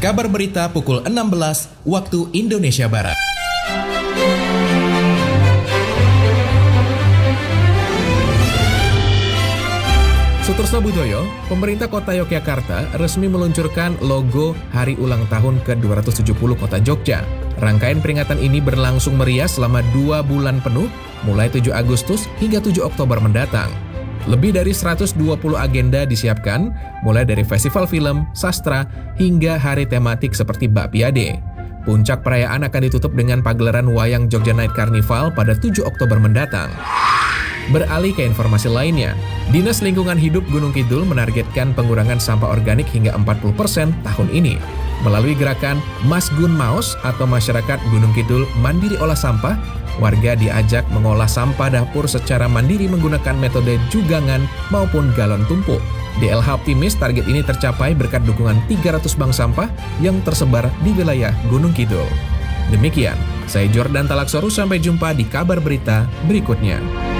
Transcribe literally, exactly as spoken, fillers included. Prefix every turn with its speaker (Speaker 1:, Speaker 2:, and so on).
Speaker 1: Kabar berita pukul enam belas waktu Indonesia Barat. Sutorsno Budoyo, pemerintah kota Yogyakarta resmi meluncurkan logo Hari Ulang Tahun ke dua ratus tujuh puluh Kota Jogja. Rangkaian peringatan ini berlangsung meriah selama dua bulan penuh, mulai tujuh Agustus hingga tujuh Oktober mendatang. Lebih dari seratus dua puluh agenda disiapkan, mulai dari festival film, sastra, hingga hari tematik seperti Bakpiade. Puncak perayaan akan ditutup dengan pagelaran Wayang Jogja Night Carnival pada tujuh Oktober mendatang. Beralih ke informasi lainnya, Dinas Lingkungan Hidup Gunung Kidul menargetkan pengurangan sampah organik hingga empat puluh persen tahun ini. Melalui gerakan Masgun Maos atau Masyarakat Gunung Kidul Mandiri Olah Sampah, warga diajak mengolah sampah dapur secara mandiri menggunakan metode jugangan maupun galon tumpuk. D L H optimis target ini tercapai berkat dukungan tiga ratus bank sampah yang tersebar di wilayah Gunung Kidul. Demikian, saya Jordan Talaksoru, sampai jumpa di kabar berita berikutnya.